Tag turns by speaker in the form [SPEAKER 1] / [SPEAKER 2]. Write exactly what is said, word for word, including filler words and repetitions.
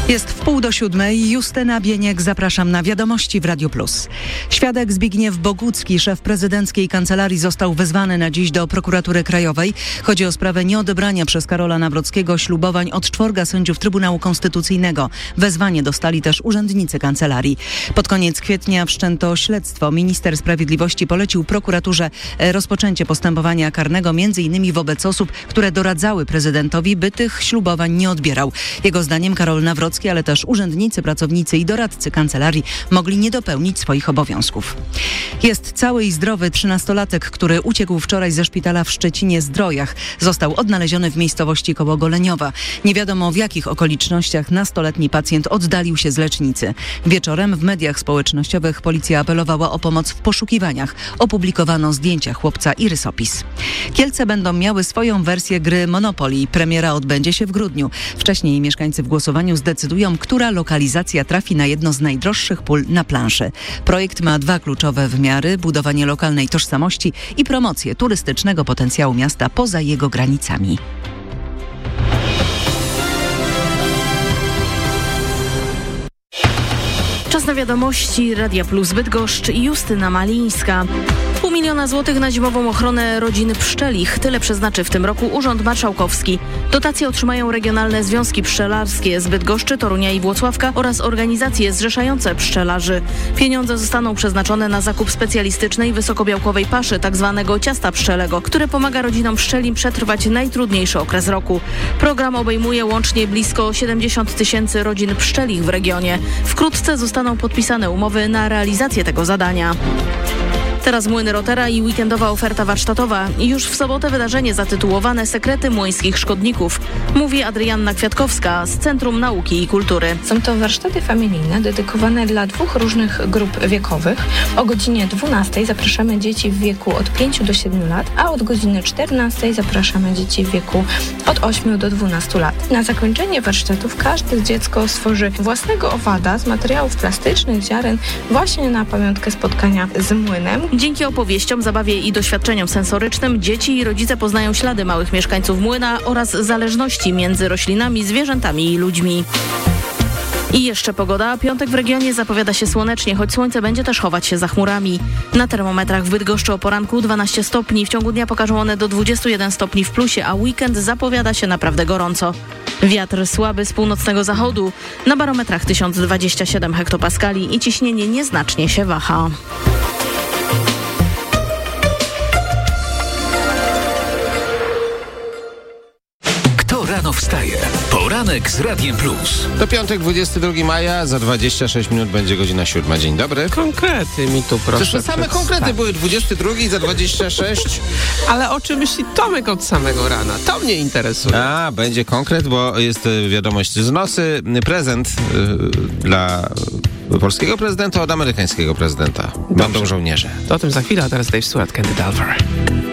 [SPEAKER 1] Jest w pół do siódmej. Justyna Bieniek, zapraszam na Wiadomości w Radiu Plus. Świadek Zbigniew Bogucki, szef prezydenckiej kancelarii, został wezwany na dziś do prokuratury krajowej. Chodzi o sprawę nieodebrania przez Karola Nawrockiego ślubowań od czworga sędziów Trybunału Konstytucyjnego. Wezwanie dostali też urzędnicy kancelarii. Pod koniec kwietnia wszczęto śledztwo. Minister Sprawiedliwości polecił prokuraturze rozpoczęcie postępowania karnego między innymi wobec osób, które doradzały prezydentowi, by tych ślubowań nie odbierał. Jego zdaniem Karol Nawrocki, ale też urzędnicy, pracownicy i doradcy kancelarii mogli nie dopełnić swoich obowiązków. Jest cały i zdrowy trzynastolatek, który uciekł wczoraj ze szpitala w Szczecinie-Zdrojach. Został odnaleziony w miejscowości koło Goleniowa. Nie wiadomo, w jakich okolicznościach nastoletni pacjent oddalił się z lecznicy. Wieczorem w mediach społecznościowych policja apelowała o pomoc w poszukiwaniach. Opublikowano zdjęcia chłopca i rysopis. Kielce będą miały swoją wersję gry Monopoly. Premiera odbędzie się w grudniu. Wcześniej mieszkańcy w głosowaniu zdecydują, która lokalizacja trafi na jedno z najdroższych pól na planszy. Projekt ma dwa kluczowe wymiary: budowanie lokalnej tożsamości i promocję turystycznego potencjału miasta poza jego granicami.
[SPEAKER 2] Czas na Wiadomości Radia Plus Bydgoszcz i Justyna Malińska. Pół miliona złotych na zimową ochronę rodziny pszczelich. Tyle przeznaczy w tym roku Urząd Marszałkowski. Dotacje otrzymają regionalne związki pszczelarskie z Bydgoszczy, Torunia i Włocławka oraz organizacje zrzeszające pszczelarzy. Pieniądze zostaną przeznaczone na zakup specjalistycznej wysokobiałkowej paszy, tzw. ciasta pszczelego, które pomaga rodzinom pszczelim przetrwać najtrudniejszy okres roku. Program obejmuje łącznie blisko siedemdziesiąt tysięcy rodzin pszczelich w regionie. Wkrótce zostaną podpisane umowy na realizację tego zadania. Teraz młyny Rotera i weekendowa oferta warsztatowa. I już w sobotę wydarzenie zatytułowane Sekrety młyńskich szkodników. Mówi Adrianna Kwiatkowska z Centrum Nauki i Kultury.
[SPEAKER 3] Są to warsztaty familijne dedykowane dla dwóch różnych grup wiekowych. O godzinie dwunastej zapraszamy dzieci w wieku od pięciu do siedmiu lat, a od godziny czternastej zapraszamy dzieci w wieku od ośmiu do dwunastu lat. Na zakończenie warsztatów każde dziecko stworzy własnego owada z materiałów plastycznych, ziaren, właśnie na pamiątkę spotkania z młynem.
[SPEAKER 2] Dzięki opowieściom, zabawie i doświadczeniom sensorycznym dzieci i rodzice poznają ślady małych mieszkańców młyna oraz zależności między roślinami, zwierzętami i ludźmi. I jeszcze pogoda. Piątek w regionie zapowiada się słonecznie, choć słońce będzie też chować się za chmurami. Na termometrach w Bydgoszczy o poranku dwanaście stopni. W ciągu dnia pokażą one do dwudziestu jeden stopni w plusie, a weekend zapowiada się naprawdę gorąco. Wiatr słaby z północnego zachodu. Na barometrach tysiąc dwadzieścia siedem hektopaskali i ciśnienie nieznacznie się waha.
[SPEAKER 4] Rano wstaje. Poranek z Radiem Plus.
[SPEAKER 5] To piątek, dwudziestego drugiego maja, za dwadzieścia sześć minut będzie godzina siódma. Dzień dobry.
[SPEAKER 6] Konkrety mi tu proszę.
[SPEAKER 5] Przecież same konkrety były dwudziestego drugiego za dwadzieścia sześć.
[SPEAKER 6] Ale o czym myśli Tomek od samego rana? To mnie interesuje.
[SPEAKER 5] A, będzie konkret, bo jest wiadomość z nosy. Prezent y, dla polskiego prezydenta od amerykańskiego prezydenta. Dobrze. Będą żołnierze.
[SPEAKER 6] To o tym za chwilę, a teraz Dave Stewart, Candy Dulfer.